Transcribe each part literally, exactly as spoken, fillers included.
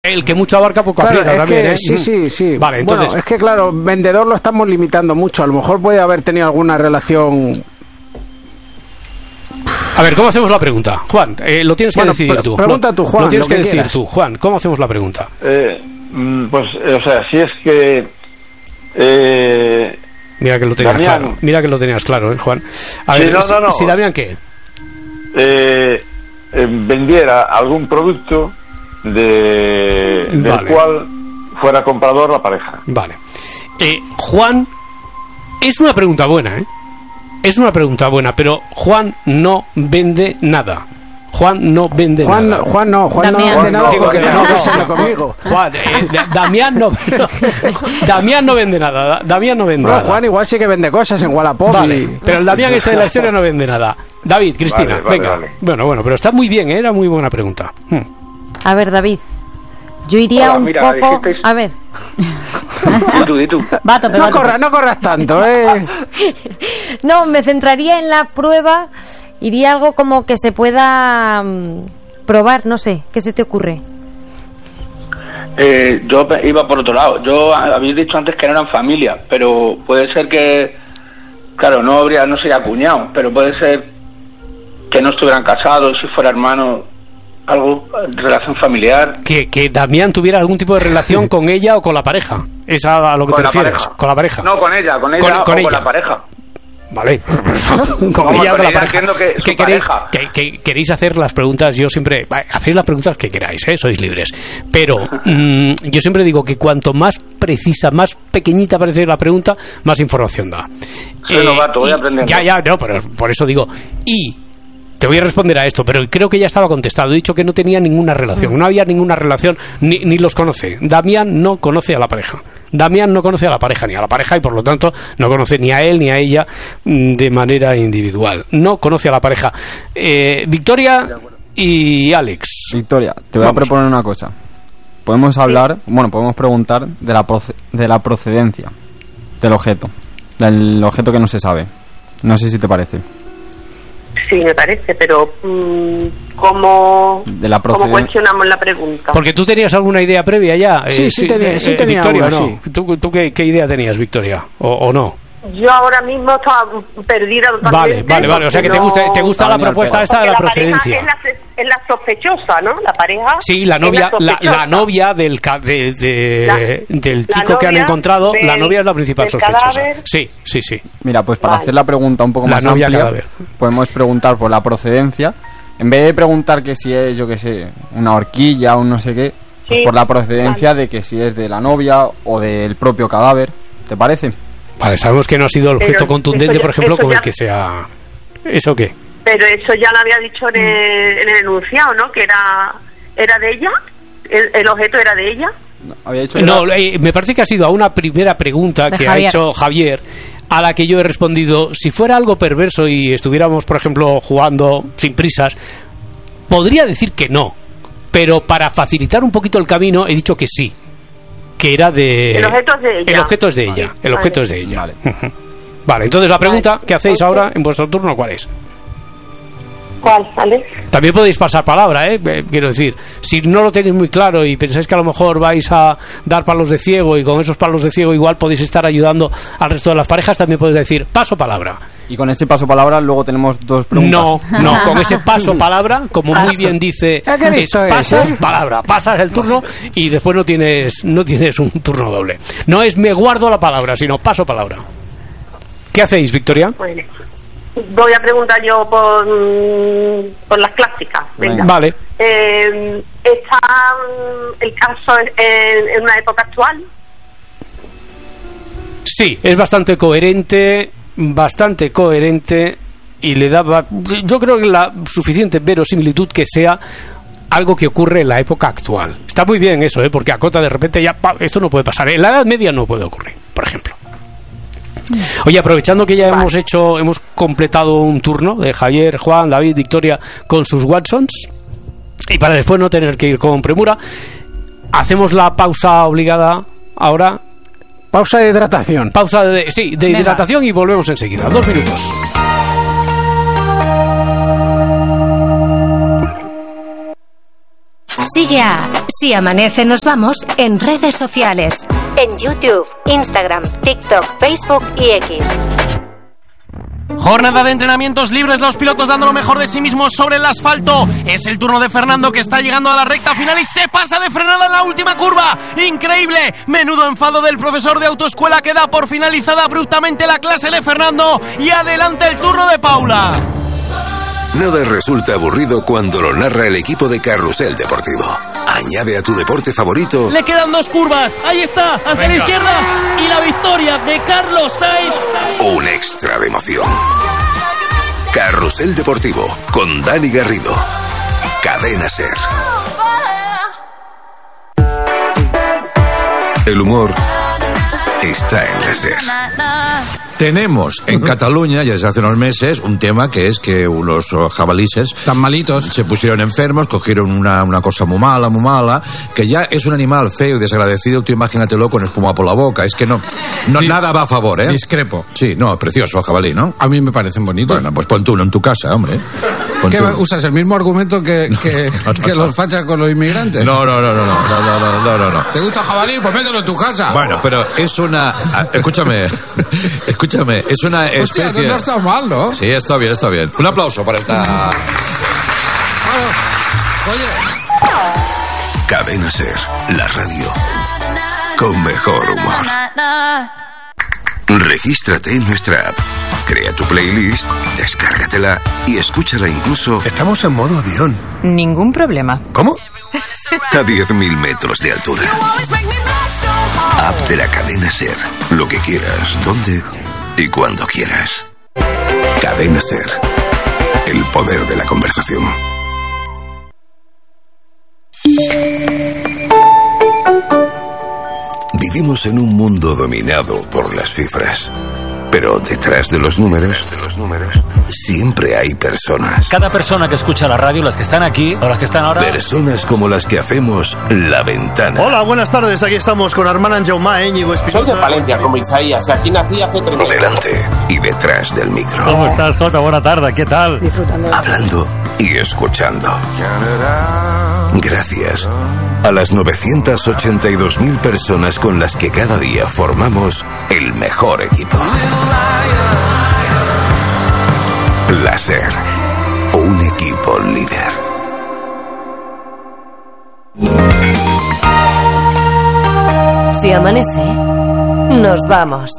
El que mucho abarca, poco claro, aprieta también, que, ¿eh? Sí, sí, sí. Vale, entonces... Bueno, es que claro, vendedor lo estamos limitando mucho. A lo mejor puede haber tenido alguna relación... A ver, ¿cómo hacemos la pregunta? Juan, eh, lo tienes que bueno, decidir pre- tú. Pregunta tú, Juan. Lo tienes lo que, que decir quieras. tú, Juan. ¿Cómo hacemos la pregunta? Eh, pues, eh, o sea, si es que... Eh, Mira que lo tenías Damián. claro. Mira que lo tenías claro, ¿eh, Juan? A Sí, ver, no, si, no, no. si Damián, ¿qué? eh, eh, vendiera algún producto de, del Vale. cual fuera comprador la pareja. Vale. Eh, Juan, es una pregunta buena, ¿eh? Es una pregunta buena, pero Juan no vende nada. Juan no vende Juan, nada. no, Juan no, Juan Damián. no vende nada Digo porque que tengo no. que hacerlo conmigo. Juan, eh, Da- Damián no, no- Damián no vende nada. Da- Damián no vende No, nada. Juan igual sí que vende cosas en Wallapop. Vale, y- pero el Damián este de la historia no vende nada. David, Cristina, Vale, vale, venga. vale. Bueno, bueno, pero está muy bien, ¿eh? Era muy buena pregunta. Hmm. A ver, David. Yo iría Hola, un mira, poco... dijisteis- A ver. Di tú, di tú. Va a tope, va No a tope. corras, no corras tanto, eh. No, me centraría en la prueba. Iría algo como que se pueda mm, probar, no sé. ¿Qué se te ocurre? Eh, yo pe- iba por otro lado. Yo a- habéis dicho antes que no eran familia, pero puede ser que, claro, no habría, no sería cuñado, pero puede ser que no estuvieran casados, si fuera hermano, algo, eh, relación familiar. Que, que Damián tuviera algún tipo de relación con ella o con la pareja. ¿Es a, a lo que Con te la refieres? pareja. Con la pareja. No, con ella, con ella Con- o con con ella. la pareja. Vale. con Vamos, ella o con con la ella pareja. entiendo que es ¿Qué su queréis, pareja. que, que- queréis hacer las preguntas? Yo siempre... va, hacéis las preguntas que queráis, ¿eh? Sois libres. Pero mm, yo siempre digo que cuanto más precisa, más pequeñita parece la pregunta, más información da. Soy novato, voy y- aprendiendo. Ya, ya, no, pero por eso digo... Y... Te voy a responder a esto, pero creo que ya estaba contestado. He dicho que no tenía ninguna relación, no había ninguna relación, ni, ni los conoce. Damián no conoce a la pareja. Damián no conoce a la pareja ni a la pareja y por lo tanto no conoce ni a él ni a ella mm, de manera individual. No conoce a la pareja. Eh, Victoria y Alex. Victoria, te voy Vamos. a proponer una cosa. Podemos hablar, bueno, podemos preguntar de la, proce- de la procedencia del objeto, del objeto que no se sabe. No sé si te parece. Sí, me parece, pero mm, ¿cómo, De la ¿cómo procedencia. cuestionamos la pregunta? Porque tú tenías alguna idea previa ya. Sí, sí tenía- sí tenía Victoria, una, ¿o no? sí. ¿Tú, tú qué, qué idea tenías, Victoria? ¿O, o no? Yo ahora mismo estaba perdida Vale, totalmente. vale, vale. O sea que te no- gusta, te gusta la Daniel, propuesta pero- esta de porque la pareja procedencia. Es la, es la sospechosa, ¿no? La pareja. Sí, la es novia, la, sospechosa. la novia del ca- de- de- La- del la chico que han novia encontrado, la del- novia es la principal del sospechosa. cadáver. Sí, sí, sí. Mira, pues para Vale. hacer la pregunta un poco La más novia amplia, cadáver. podemos preguntar por la procedencia. En vez de preguntar que si es, yo qué sé, una horquilla o un no sé qué, pues Sí. por la procedencia de que si es de la novia o del propio cadáver. ¿Te parece? Vale, sabemos que no ha sido el objeto Pero contundente, eso ya- por ejemplo, eso con el ya- que sea... ¿Eso qué? Pero eso ya lo había dicho en el, en el enunciado, ¿no? Que era, era de ella. El, el objeto era de ella. Había hecho No, eh, me parece que ha sido a una primera pregunta De que Javier. ha hecho Javier, a la que yo he respondido, si fuera algo perverso y estuviéramos, por ejemplo, jugando sin prisas, podría decir que no, pero para facilitar un poquito el camino he dicho que sí, que era de... El objeto es de ella. El objeto es de ella, Vale. el objeto Vale. es de ella. Vale. Vale, entonces la pregunta Vale. que hacéis Ok. ahora en vuestro turno, ¿cuál es? ¿Cuál, Alex? También podéis pasar palabra, ¿eh? Eh, quiero decir, si no lo tenéis muy claro y pensáis que a lo mejor vais a dar palos de ciego y con esos palos de ciego igual podéis estar ayudando al resto de las parejas, también podéis decir paso palabra. Y con ese paso palabra luego tenemos dos preguntas. No, no, con ese paso palabra, como muy Paso. bien dice, Ah, qué es listo es, pasas ¿eh? palabra, pasas el turno y después no tienes, no tienes un turno doble. No es me guardo la palabra, sino paso palabra. ¿Qué hacéis, Victoria? Bueno, voy a preguntar yo por, mm, por las clásicas. Venga. Vale. Eh, ¿Está mm, el caso en, en una época actual? Sí, es bastante coherente, bastante coherente y le daba, yo creo que la suficiente verosimilitud que sea algo que ocurre en la época actual. Está muy bien eso, ¿eh? Porque acota de repente ya, pa, esto no puede pasar. En la Edad Media no puede ocurrir, por ejemplo. Oye, aprovechando que ya Vale. hemos hecho, hemos completado un turno de Javier, Juan, David, Victoria con sus Watsons y para después no tener que ir con premura, hacemos la pausa obligada ahora. Pausa de hidratación. Pausa de, sí, de Venga. hidratación y volvemos enseguida. Dos minutos. Sigue a Si Amanece Nos Vamos en redes sociales. En YouTube, Instagram, TikTok, Facebook y X. Jornada de entrenamientos libres, los pilotos dando lo mejor de sí mismos sobre el asfalto. Es el turno de Fernando, que está llegando a la recta final y se pasa de frenada en la última curva. ¡Increíble! Menudo enfado del profesor de autoescuela, que da por finalizada abruptamente la clase de Fernando. Y adelante el turno de Paula. Nada resulta aburrido cuando lo narra el equipo de Carrusel Deportivo. Añade a tu deporte favorito. Le quedan dos curvas. Ahí está, hacia Venga. la izquierda. Y la victoria de Carlos Sainz. Un extra de emoción. Carrusel Deportivo con Dani Garrido. Cadena SER. El humor está en la SER. Tenemos en Cataluña, ya desde hace unos meses, un tema que es que unos jabalíes tan malitos se pusieron enfermos, cogieron una, una cosa muy mala, muy mala, que ya es un animal feo y desagradecido. Tú imagínatelo con espuma por la boca. Es que no, no sí, nada va a favor, ¿eh? Discrepo. Sí, no, precioso el jabalí, ¿no? A mí me parecen bonitos. Bueno, pues pon tú uno en tu casa, hombre. ¿Qué usas? ¿El mismo argumento que, que, no, no, que no. los fachas con los inmigrantes? No, no, no, no, no, no, no, no, no, no. ¿Te gusta el jabalí? Pues mételo en tu casa. Bueno, pero es una... Escúchame, escúchame, es una especie... Hostia, no, no está mal, ¿no? Sí, está bien, está bien. Un aplauso para esta... Oye. Cadena SER, la radio con mejor humor. Regístrate en nuestra app. Crea tu playlist, descárgatela y escúchala incluso... Estamos en modo avión. Ningún problema. ¿Cómo? A diez mil metros de altura. App de la cadena SER. Lo que quieras, donde y cuando quieras. Cadena SER. El poder de la conversación. Vivimos en un mundo dominado por las cifras. Pero detrás de los números, de los números, siempre hay personas. Cada persona que escucha la radio, las que están aquí o las que están ahora... Personas como las que hacemos La Ventana. Hola, buenas tardes. Aquí estamos con Armand Anjaumá, Íñigo Espinosa. Soy de Palencia, como Isaías. Aquí nací hace treinta años. Delante y detrás del micro. ¿Cómo estás, Jota? Buena tarde. ¿Qué tal? Disfrutando. Hablando y escuchando. Gracias a las novecientas ochenta y dos mil personas con las que cada día formamos el mejor equipo. La SER, un equipo líder. Si amanece, nos vamos.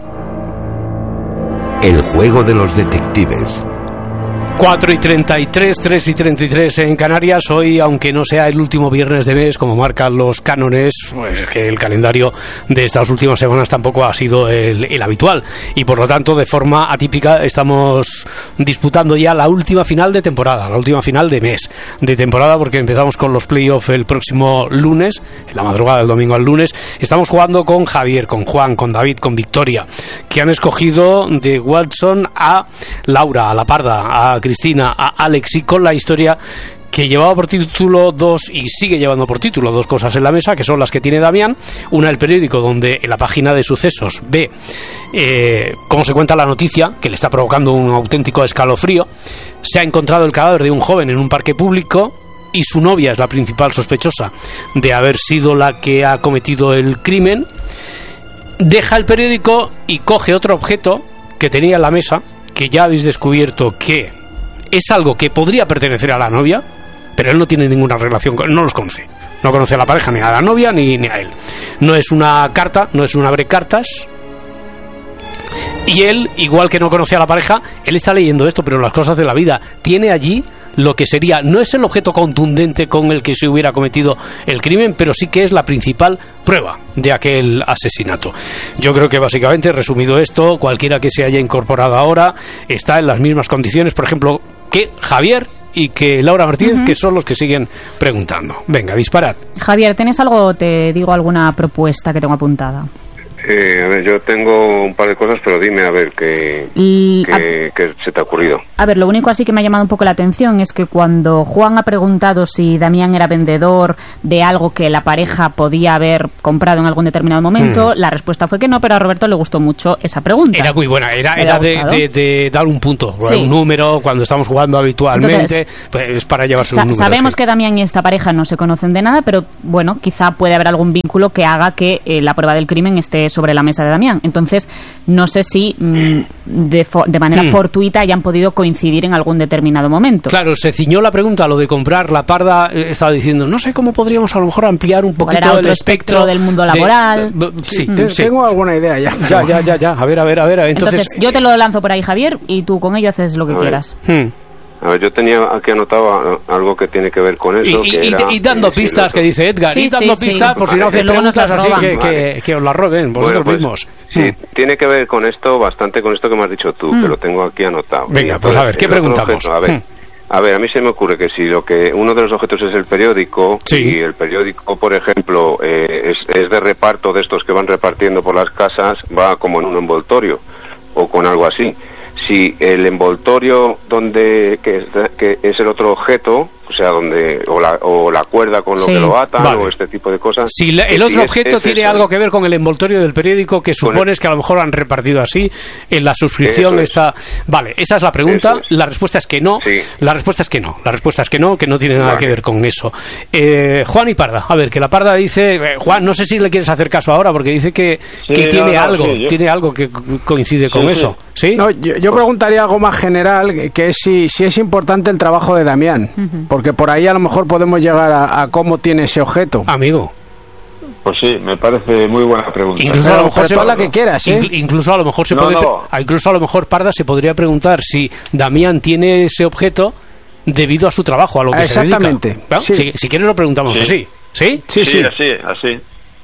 El juego de los detectives. cuatro y treinta y tres, tres y treinta y tres en Canarias. Hoy, aunque no sea el último viernes de mes, como marcan los cánones, pues que el calendario de estas últimas semanas tampoco ha sido el, el habitual. Y por lo tanto, de forma atípica, estamos disputando ya la última final de temporada, la última final de mes de temporada, porque empezamos con los playoffs el próximo lunes, en la madrugada del domingo al lunes. Estamos jugando con Javier, con Juan, con David, con Victoria, que han escogido de Watson a Laura, a La Parda, a Cristina, a Alex, y con la historia que llevaba por título dos y sigue llevando por título dos cosas en la mesa, que son las que tiene Damián. Una, el periódico, donde en la página de sucesos ve eh, cómo se cuenta la noticia, que le está provocando un auténtico escalofrío. Se ha encontrado el cadáver de un joven en un parque público y su novia es la principal sospechosa de haber sido la que ha cometido el crimen. Deja el periódico y coge otro objeto que tenía en la mesa, que ya habéis descubierto que es algo que podría pertenecer a la novia, pero él no tiene ninguna relación con, no los conoce, no conoce a la pareja, ni a la novia, ni, ni a él. No es una carta, no es un abrecartas. Y él, igual que no conoce a la pareja, él está leyendo esto, pero las cosas de la vida. Tiene allí lo que sería, no es el objeto contundente con el que se hubiera cometido el crimen, pero sí que es la principal prueba de aquel asesinato. Yo creo que básicamente, resumido esto, cualquiera que se haya incorporado ahora está en las mismas condiciones, por ejemplo, que Javier y que Laura Martínez, uh-huh. que son los que siguen preguntando. Venga, disparad. Javier, ¿tienes algo, te digo, alguna propuesta que tengo apuntada? Eh, a ver, yo tengo un par de cosas, pero dime a ver qué, Y, qué, qué se te ha ocurrido. A ver, lo único así que me ha llamado un poco la atención es que cuando Juan ha preguntado si Damián era vendedor de algo que la pareja podía haber comprado en algún determinado momento, mm. la respuesta fue que no, pero a Roberto le gustó mucho esa pregunta. Era muy buena, era, era de, de, de dar un punto, sí. un número, cuando estamos jugando habitualmente, Entonces, pues es para llevarse un número. Sabemos sí. que Damián y esta pareja no se conocen de nada, pero bueno, quizá puede haber algún vínculo que haga que eh, la prueba del crimen esté sobre la mesa de Damián. Entonces, no sé si mmm, de, fo- de manera hmm. fortuita hayan podido coincidir en algún determinado momento. Claro, se ciñó la pregunta a lo de comprar. La Parda eh, estaba diciendo, no sé cómo podríamos a lo mejor ampliar un poquito el espectro, espectro del mundo laboral. De, de, de, sí, mm. sí. Tengo alguna idea ya. Ya, ya, ya, ya. A ver, a ver, a ver. Entonces, Entonces yo te lo lanzo por ahí, Javier, y tú con ello haces lo que quieras. Hmm. A ver, yo tenía aquí anotado algo que tiene que ver con eso. Y, que y, era, y dando eh, pistas, sí, que dice Edgar, sí, y dando sí, pistas, sí. por si no hacéis preguntas así, que, que, que os la roben vosotros bueno, pues, mismos. Sí, hmm. tiene que ver con esto, bastante con esto que me has dicho tú, hmm. que lo tengo aquí anotado. Venga, pues a ver, ¿qué preguntamos? Objeto, a ver. Hmm. A ver, a mí se me ocurre que si lo que uno de los objetos es el periódico, sí. y el periódico, por ejemplo, eh, es, es de reparto de estos que van repartiendo por las casas, va como en un envoltorio o con algo así. Si el envoltorio donde que, que es el otro objeto, o sea, donde o la, o la cuerda con lo sí. que lo atan, vale. o este tipo de cosas. Si la, el otro si objeto es, tiene es, algo que ver con el envoltorio del periódico, que supones el... que a lo mejor han repartido así, en la suscripción es. está... Vale, esa es la pregunta, es. la respuesta es que no, sí. la respuesta es que no, la respuesta es que no, que no tiene nada vale. que ver con eso. Eh, Juan y Parda, a ver, que la Parda dice... Eh, Juan, no sé si le quieres hacer caso ahora, porque dice que, sí, que tiene no, no, algo, sí, tiene algo que coincide con sí, eso. ¿Sí? No, yo, yo preguntaría algo más general, que es si, si es importante el trabajo de Damián, uh-huh. porque por ahí a lo mejor podemos llegar a, a cómo tiene ese objeto. Amigo. Pues sí, me parece muy buena pregunta. Incluso pero, a lo mejor se, toda la que quieras, ¿eh? Incluso a lo mejor se no, puede, no. incluso a lo mejor Parda se podría preguntar si Damián tiene ese objeto debido a su trabajo, a lo que Exactamente. se dedica. ¿No? Sí. Si, si quieres lo preguntamos sí. así. ¿Sí? Sí, sí, sí, así, así.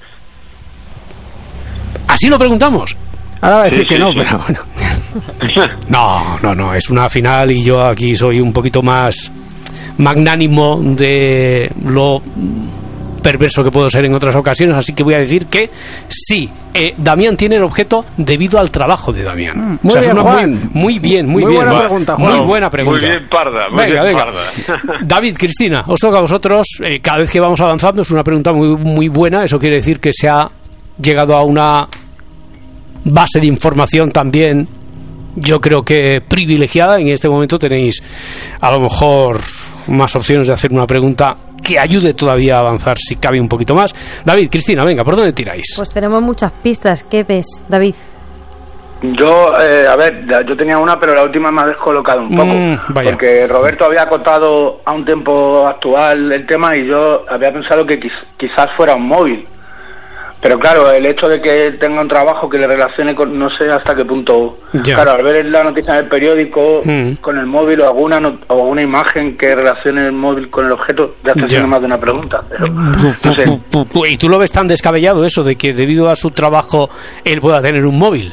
¿Así lo preguntamos? Ahora va a decir sí, que sí, no, sí. pero bueno. No, no, no, es una final y yo aquí soy un poquito más magnánimo de lo perverso que puedo ser en otras ocasiones, así que voy a decir que sí, eh, Damián tiene el objeto debido al trabajo de Damián. Mm, muy, o sea, bien, Juan. Muy, muy bien, muy, muy bien. Buena pregunta, Juan. Muy buena pregunta. Muy bien, Parda. Muy venga, bien, venga. Parda. David, Cristina, os toca a vosotros. Eh, cada vez que vamos avanzando es una pregunta muy, muy buena. Eso quiere decir que se ha llegado a una base de información también, yo creo que privilegiada. En este momento tenéis a lo mejor más opciones de hacer una pregunta que ayude todavía a avanzar si cabe un poquito más. David, Cristina, venga, ¿por dónde tiráis? Pues tenemos muchas pistas. ¿Qué ves, David? Yo, eh, a ver, yo tenía una, pero la última me ha descolocado un poco, mm, porque Roberto había acotado a un tiempo actual el tema y yo había pensado que quiz- quizás fuera un móvil. Pero claro, el hecho de que tenga un trabajo que le relacione con, no sé hasta qué punto, ya. claro, al ver la noticia en el periódico mm. con el móvil o alguna no, o alguna imagen que relacione el móvil con el objeto, ya está siendo más de una pregunta. Pero, no sé. ¿Y tú lo ves tan descabellado eso de que debido a su trabajo él pueda tener un móvil?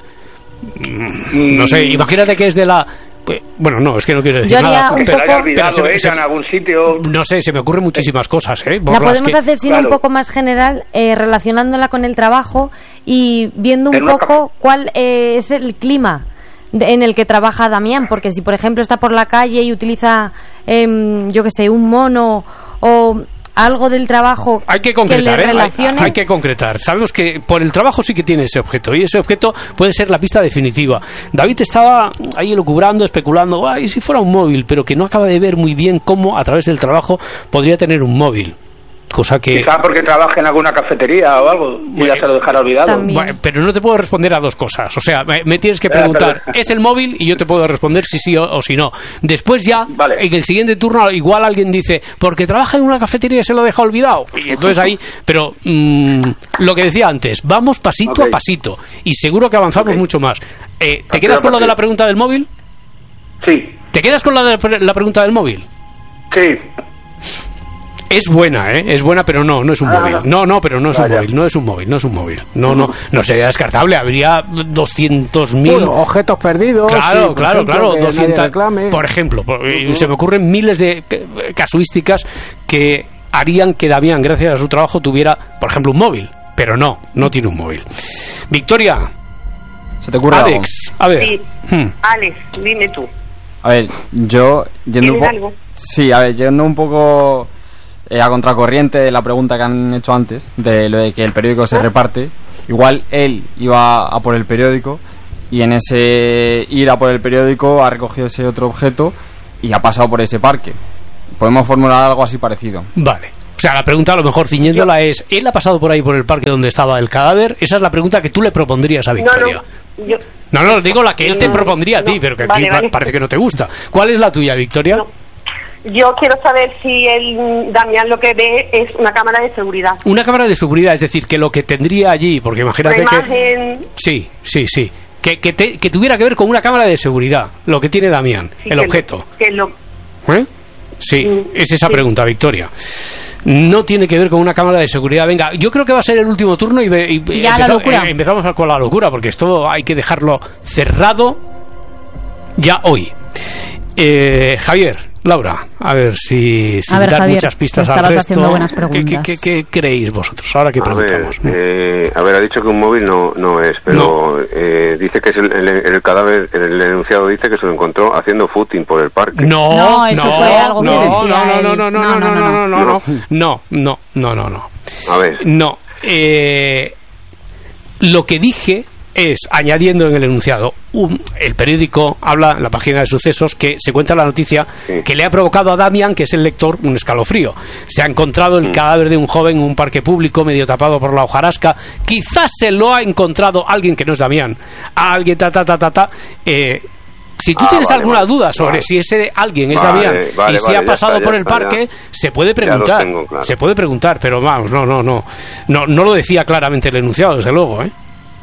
Mm, no sé, imagínate que es de la... Pues, bueno, no, es que no quiero decir nada. Que pero, se haya olvidado pero se, ella se, en algún sitio. No sé, se me ocurren muchísimas cosas, ¿eh? La podemos que, hacer, sino claro. un poco más general, eh, relacionándola con el trabajo y viendo un En una poco cuál eh, es el clima de, en el que trabaja Damián, porque si, por ejemplo, está por la calle y utiliza, eh, yo qué sé, un mono o algo del trabajo hay que concretar, que le ¿eh? relacione. Hay, hay que concretar. Sabemos que por el trabajo sí que tiene ese objeto y ese objeto puede ser la pista definitiva. David estaba ahí elucubrando, especulando, ay, si fuera un móvil, pero que no acaba de ver muy bien cómo a través del trabajo podría tener un móvil. Cosa que... Quizá porque trabaja en alguna cafetería o algo y bueno, ya se lo dejará olvidado. Bueno, pero no te puedo responder a dos cosas. O sea, me, me tienes que preguntar, eh, ¿es el móvil? Y yo te puedo responder si sí o, o si no. Después ya, vale. En el siguiente turno, igual alguien dice, porque trabaja en una cafetería y se lo deja olvidado. Y entonces ahí, pero mmm, lo que decía antes, vamos pasito okay. a pasito. Y seguro que avanzamos okay. mucho más. Eh, ¿Te quedas con lo de la pregunta del móvil? Sí. ¿Te quedas con la de la pregunta del móvil? Sí. Es buena, ¿eh? Es buena, pero no, no es un ah, móvil. No, no, pero no es Vaya. un móvil, no es un móvil, no es un móvil. No, no, no sería descartable, habría doscientos mil... Bueno, objetos perdidos. Claro, sí, claro, ejemplo, claro. doscientos, por ejemplo, por, uh-huh. se me ocurren miles de casuísticas que harían que Damián, gracias a su trabajo, tuviera, por ejemplo, un móvil. Pero no, no tiene un móvil. Victoria. ¿Se te ocurre Alex, algo? a ver. Sí. Hmm. Alex, dime tú. A ver, yo yendo un ¿Tienes poco... algo? Sí, a ver, yendo un poco eh, a contracorriente de la pregunta que han hecho antes, de lo de que el periódico se reparte, igual él iba a por el periódico y en ese ir a por el periódico ha recogido ese otro objeto y ha pasado por ese parque. Podemos formular algo así parecido. Vale. O sea, la pregunta a lo mejor ciñéndola es, ¿él ha pasado por ahí por el parque donde estaba el cadáver? Esa es la pregunta que tú le propondrías a Victoria. No, no, yo, no, no, digo la que él te no, propondría a ti, no, pero que vale, aquí vale. parece que no te gusta. ¿Cuál es la tuya, Victoria? No. Yo quiero saber si el Damián lo que ve es una cámara de seguridad. Una cámara de seguridad, es decir, que lo que tendría allí, porque imagínate Una que... imagen... Sí, sí, sí. Que, que, te- que tuviera que ver con una cámara de seguridad, lo que tiene Damián, sí, el que objeto. Lo, que lo, ¿Eh? Sí, Mm, es esa sí. pregunta, Victoria. No tiene que ver con una cámara de seguridad. Venga, yo creo que va a ser el último turno y, ve- y Ya, empeza- la locura. eh, empezamos con la locura, porque esto hay que dejarlo cerrado ya hoy. Eh, Javier, Laura, a ver si sin A ver, dar Javier, muchas pistas que al estabas resto. haciendo buenas ¿qué, qué, preguntas. qué- qué creéis vosotros? Ahora que A ver, preguntamos. eh, a ver, ha dicho que un móvil no no es, pero eh, dice que es el, el- el cadáver, el denunciado dice que se lo encontró haciendo footing por el parque. No, No, eso no, fue algo que no, decía no, no, él. no, no, no, no, no, no, no, no, no, no, no, no, no, no. A ver, No, eh, lo que dije es, añadiendo en el enunciado, un- el periódico habla en la página de sucesos que se cuenta la noticia Sí. que le ha provocado a Damián, que es el lector, un escalofrío. Se ha encontrado el Mm. cadáver de un joven en un parque público medio tapado por la hojarasca. Quizás se lo ha encontrado alguien que no es Damián, a alguien ta ta ta ta ta. Eh, si tú Ah, tienes vale, alguna vale, duda sobre vale. si ese alguien es Vale, Damián vale, y si vale, ha ya pasado está, por ya el está, parque, ya. se puede Ya lo preguntar. tengo claro. Se puede preguntar, pero vamos, no, no, no. No, no lo decía claramente el enunciado, desde luego, ¿eh?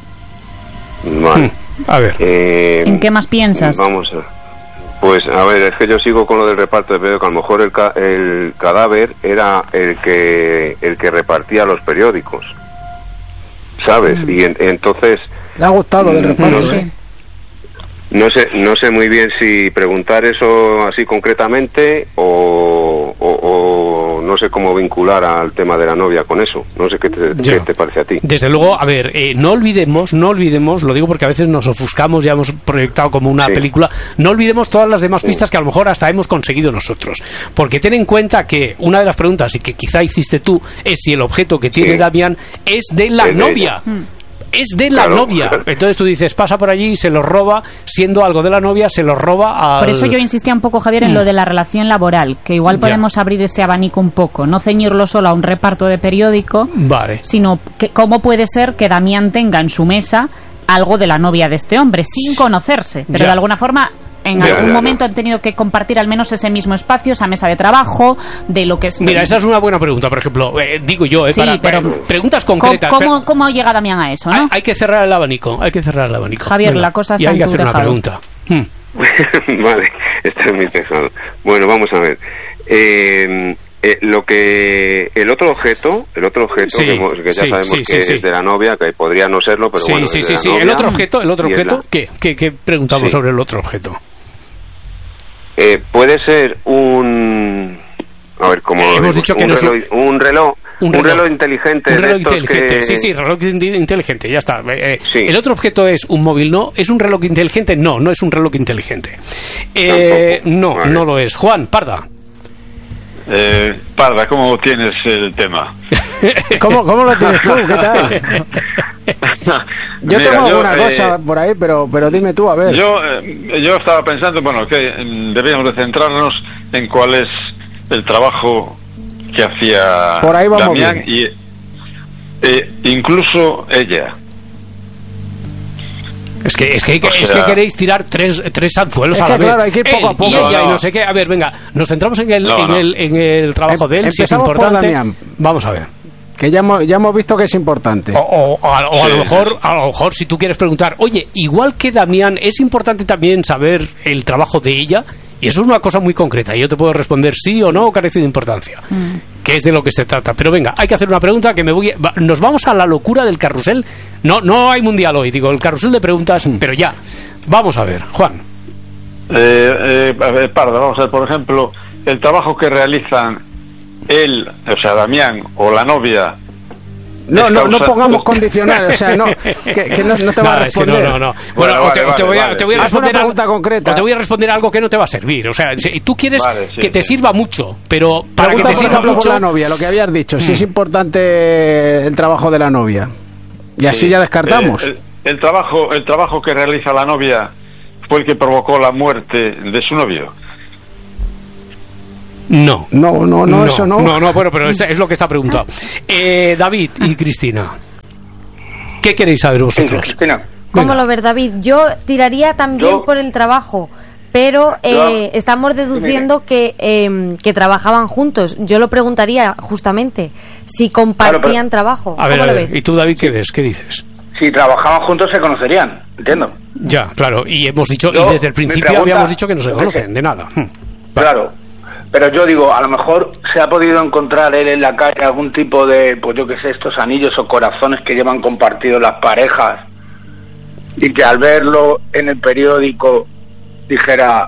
vale. A ver. Eh, ¿En qué más piensas? Vamos a... Pues, a ver, es que yo sigo con lo del reparto de periódicos. A lo mejor el, ca- el cadáver era el que el que repartía los periódicos, ¿sabes? Mm. Y en- entonces... Le ha gustado lo del Mm, reparto. no sé. ¿eh? No sé, no sé muy bien si preguntar eso así concretamente o, o, o no sé cómo vincular al tema de la novia con eso. No sé qué te, Ya. qué te parece a ti. Desde luego, a ver, eh, no olvidemos, no olvidemos, lo digo porque a veces nos ofuscamos, ya hemos proyectado como una Sí. película, no olvidemos todas las demás pistas que a lo mejor hasta hemos conseguido nosotros. Porque ten en cuenta que una de las preguntas, y que quizá hiciste tú, es si el objeto que tiene Sí. Damián es de la Es de novia. Mm. Es de la Claro. novia. Entonces tú dices, pasa por allí y se lo roba, siendo algo de la novia, se lo roba a. Por eso yo insistía un poco, Javier, en Mm. lo de la relación laboral, que igual Ya. podemos abrir ese abanico un poco, no ceñirlo solo a un reparto de periódico, Vale. sino que cómo puede ser que Damián tenga en su mesa algo de la novia de este hombre, sin conocerse, pero Ya. de alguna forma en Ya, algún ya, momento han tenido que compartir al menos ese mismo espacio, esa mesa de trabajo, de lo que es... Mira, esa es una buena pregunta, por ejemplo. Eh, digo yo, eh, Sí, para, pero- para- preguntas ¿Cómo, concretas. cómo, cómo llega Damián a eso, Hay, no? hay que cerrar el abanico, hay que cerrar el abanico. Javier, la cosa y está hay en que tu hacer una tejado. pregunta. Hmm. Vale, está en mi tejado. Bueno, vamos a ver. Eh, eh, lo que el otro objeto, el otro objeto Sí, que, hemos- que ya sí, sabemos sí, que sí, es sí. de la novia, que podría no serlo, pero sí, bueno, sí, es sí, de la sí. El novia, otro objeto, el otro y es objeto, la- ¿qué? ¿Qué, qué preguntamos Sí. sobre el otro objeto? Eh, puede ser un, a ver, como Hemos digo, dicho que un, no es un- reloj, un reloj, Un un reloj. reloj inteligente, Un de reloj estos inteligente, que- sí, sí, reloj in- inteligente, ya está. Eh, eh, Sí. El otro objeto es un móvil, ¿no? ¿Es un reloj inteligente? No, no es un reloj inteligente. Eh, Tampoco. no, Vale. no lo es. Juan, Parda. Eh, Parda, ¿cómo tienes el tema? ¿Cómo, ¿Cómo lo tienes tú? ¿Qué tal? Yo Mira, tengo yo, alguna eh, cosa por ahí, pero, pero dime tú, a ver. Yo, eh, yo estaba pensando, bueno, que mm, debíamos de centrarnos en cuál es el trabajo que hacía Por ahí vamos Damián bien. y eh, incluso ella. Es que, es que, O es sea- que queréis tirar tres, tres anzuelos Es a que la vez. claro, hay que ir poco a Él poco. y ella, No, y no. no sé qué. A ver, venga, nos centramos en el, No, en no. el, en el trabajo de él, si es Empezamos por importante. Damián. Vamos a ver. Que ya hemos, ya hemos visto que es importante. O, o- o a, o a Sí, lo mejor, sí. a lo mejor, si tú quieres preguntar, oye, igual que Damián, es importante también saber el trabajo de ella, y eso es una cosa muy concreta, y yo te puedo responder sí o no, o carece de importancia, que es de lo que se trata. Pero venga, hay que hacer una pregunta que me voy. va- nos vamos a la locura del carrusel. No, no hay mundial hoy, digo, el carrusel de preguntas, pero ya. Vamos a ver, Juan. Eh, eh, a ver, Parda, vamos a ver, por ejemplo, el trabajo que realizan él, o sea, Damián o la novia No, no, no pongamos condicionales, o sea, no, que, que no, no te va a responder. Es que no, no, no. Bueno, bueno, te, vale, te, voy a, vale. te voy a responder una pregunta concreta. O te voy a responder algo que no te va a servir. O sea, si tú quieres vale, sí, que te sí. sirva mucho, pero para pregunta, que te por sirva ejemplo, mucho... por la novia, lo que habías dicho, mm. si es importante el trabajo de la novia. Y así sí. ya descartamos. Eh, el, el trabajo, el trabajo que realiza la novia fue el que provocó la muerte de su novio. No. No, no, no, no, eso no. No, no, bueno, pero es, es lo que está preguntado. Eh, David y Cristina, ¿qué queréis saber vosotros? Sí, Cristina. ¿Cómo lo ves, David? Yo tiraría también Yo... por el trabajo, pero eh, Yo... estamos deduciendo que, eh, que trabajaban juntos. Yo lo preguntaría justamente, si compartían claro, pero... trabajo. A ver, ¿Cómo a lo ver, ves? ¿y tú, David, qué ves? ¿Qué dices? Si trabajaban juntos se conocerían, entiendo. Ya, claro, y hemos dicho, Yo, y desde el principio pregunta, habíamos dicho que no se conocen, que... de nada. Claro. Pero yo digo, a lo mejor se ha podido encontrar él en la calle algún tipo de, pues yo qué sé, estos anillos o corazones que llevan compartidos las parejas y que al verlo en el periódico dijera...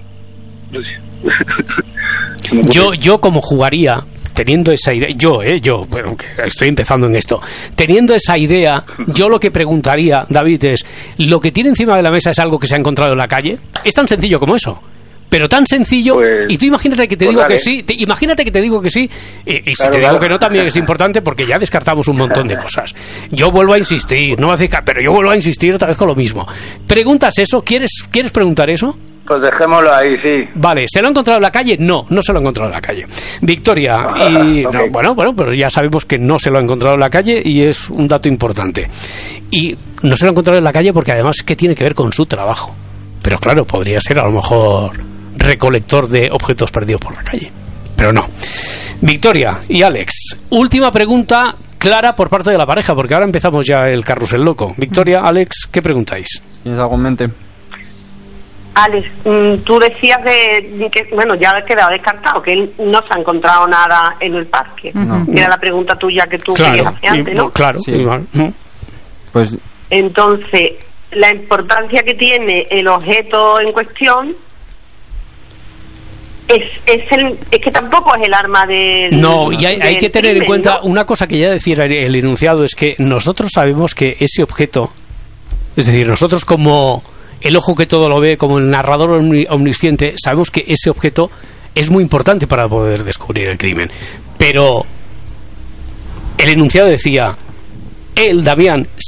yo, yo como jugaría, teniendo esa idea, yo, eh, yo, bueno, que estoy empezando en esto, teniendo esa idea, yo lo que preguntaría, David, es, ¿lo que tiene encima de la mesa es algo que se ha encontrado en la calle? Es tan sencillo como eso. Pero tan sencillo, pues, y tú imagínate que te pues digo dale. que sí, te, imagínate que te digo que sí, y, y si claro, te digo claro. que no también es importante porque ya descartamos un montón de cosas. Yo vuelvo a insistir, no hace pero yo vuelvo a insistir otra vez con lo mismo. ¿Preguntas eso? ¿Quieres, ¿quieres preguntar eso? Pues dejémoslo ahí, sí. Vale, ¿se lo ha encontrado en la calle? No, no se lo ha encontrado en la calle. Victoria, y okay. no, bueno, bueno, pero ya sabemos que no se lo ha encontrado en la calle y es un dato importante. Y no se lo ha encontrado en la calle porque además que tiene que ver con su trabajo. Pero claro, podría ser a lo mejor recolector de objetos perdidos por la calle, pero no. Victoria y Alex, última pregunta clara por parte de la pareja, porque ahora empezamos ya el carrusel loco. Victoria, Alex, ¿qué preguntáis? ¿Tienes algo en mente? Alex, tú decías de que, bueno, ya ha quedado descartado, que él no se ha encontrado nada en el parque. No. Era la pregunta tuya que tú claro, querías hacer antes, ¿no? Claro, sí. igual. Pues... Entonces, la importancia que tiene el objeto en cuestión es, es, el, es que tampoco es el arma del... No, y hay, hay que tener crimen, en cuenta ¿no? una cosa que ya decía el enunciado, es que nosotros sabemos que ese objeto, es decir, nosotros como el ojo que todo lo ve, como el narrador omnisciente, sabemos que ese objeto es muy importante para poder descubrir el crimen. Pero el enunciado decía, él, Damián,